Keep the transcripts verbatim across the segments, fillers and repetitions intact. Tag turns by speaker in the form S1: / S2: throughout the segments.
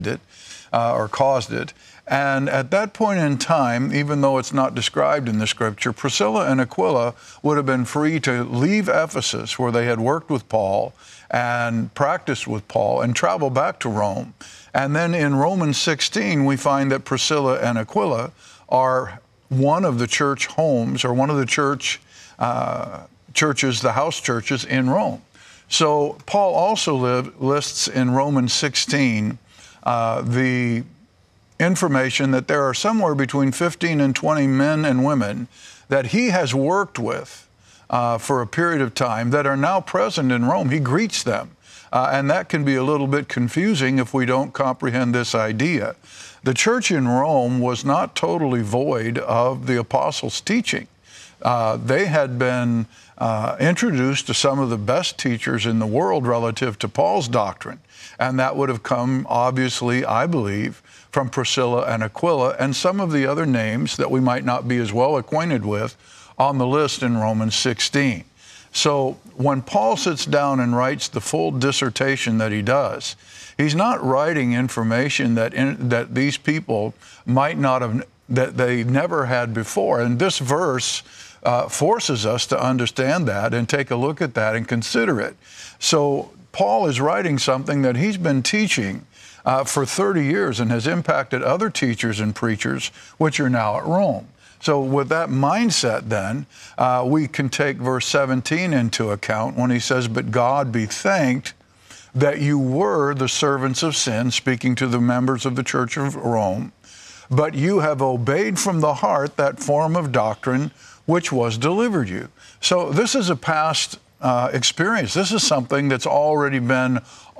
S1: it uh, or caused it. And at that point in time, even though it's not described in the scripture, Priscilla and Aquila would have been free to leave Ephesus, where they had worked with Paul and practiced with Paul, and travel back to Rome. And then in Romans sixteen, we find that Priscilla and Aquila are one of the church homes, or one of the church uh, churches, the house churches in Rome. So Paul also live, lists in Romans sixteen uh, the information that there are somewhere between fifteen and twenty men and women that he has worked with uh, for a period of time that are now present in Rome. He greets them. Uh, and that can be a little bit confusing if we don't comprehend this idea. The church in Rome was not totally void of the apostles' teaching. Uh, they had been uh, introduced to some of the best teachers in the world relative to Paul's doctrine. And that would have come, obviously, I believe, from Priscilla and Aquila and some of the other names that we might not be as well acquainted with on the list in Romans sixteen. So when Paul sits down and writes the full dissertation that he does, he's not writing information that in, that these people might not have, that they never had before. And this verse uh, forces us to understand that and take a look at that and consider it. So Paul is writing something that he's been teaching uh, for thirty years and has impacted other teachers and preachers, which are now at Rome. So with that mindset, then, uh, we can take verse seventeen into account when he says, "But God be thanked that you were the servants of sin," speaking to the members of the Church of Rome, "but you have obeyed from the heart that form of doctrine which was delivered you." So this is a past uh, experience. This is something that's already been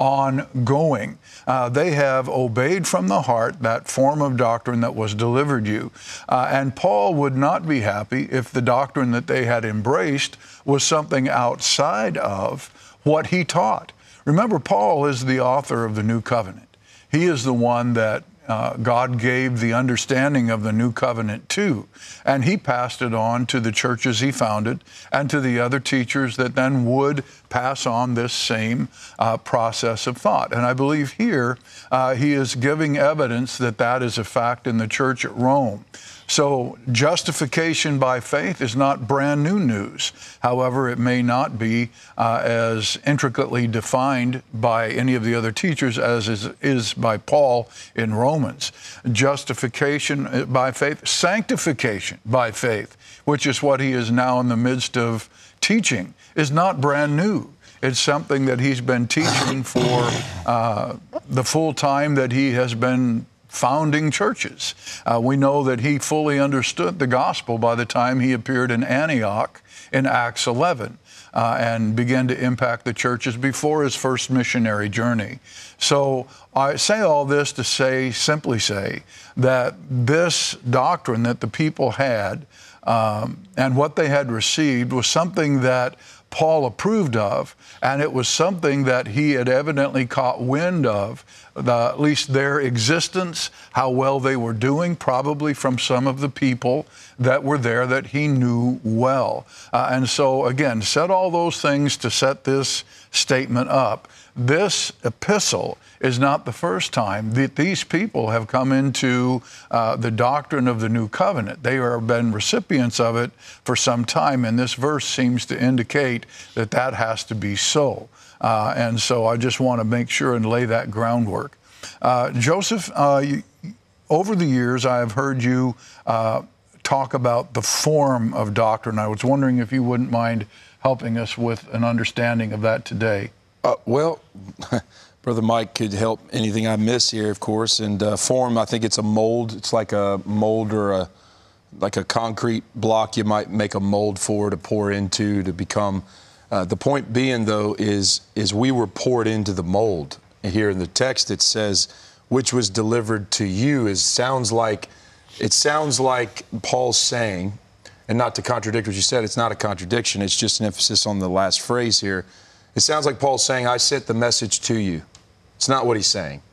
S1: ongoing. Uh, they have obeyed from the heart that form of doctrine that was delivered you. Uh, and Paul would not be happy if the doctrine that they had embraced was something outside of what he taught. Remember, Paul is the author of the New Covenant. He is the one that uh, God gave the understanding of the New Covenant to, and he passed it on to the churches he founded and to the other teachers that then would pass on this same uh, process of thought. And I believe here uh, he is giving evidence that that is a fact in the church at Rome. So justification by faith is not brand new news. However, it may not be uh, as intricately defined by any of the other teachers as is, is by Paul in Romans. Justification by faith, sanctification by faith, which is what he is now in the midst of teaching, is not brand new. It's something that he's been teaching for uh, the full time that he has been founding churches. Uh, we know that he fully understood the gospel by the time he appeared in Antioch in Acts eleven uh, and began to impact the churches before his first missionary journey. So I say all this to say, simply say, that this doctrine that the people had um, and what they had received was something that Paul approved of, and it was something that he had evidently caught wind of, the, at least their existence, how well they were doing, probably from some of the people that were there that he knew well. Uh, and so, again, said all those things to set this statement up. This epistle is not the first time that these people have come into uh, the doctrine of the New Covenant. They have been recipients of it for some time, and this verse seems to indicate that that has to be so. Uh, and so I just want to make sure and lay that groundwork. Uh, Joseph, uh, you, over the years, I have heard you uh, talk about the form of doctrine. I was wondering if you wouldn't mind helping us with an understanding of that today.
S2: Uh, well, Brother Mike could help anything I miss here, of course. And uh, form, I think it's a mold. It's like a mold or a like a concrete block you might make a mold for to pour into to become. Uh, the point being, though, is is we were poured into the mold. And here in the text it says, which was delivered to you. Is sounds like it sounds like Paul's saying, and not to contradict what you said, it's not a contradiction. It's just an emphasis on the last phrase here. It sounds like Paul's saying, I sent the message to you. It's not what he's saying.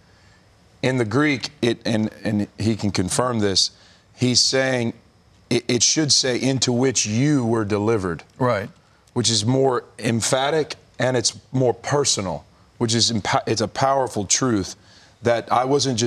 S2: In the Greek, it and, and he can confirm this, he's saying, it, it should say, into which you were delivered.
S1: Right.
S2: Which is more emphatic and it's more personal, which is, it's a powerful truth that I wasn't just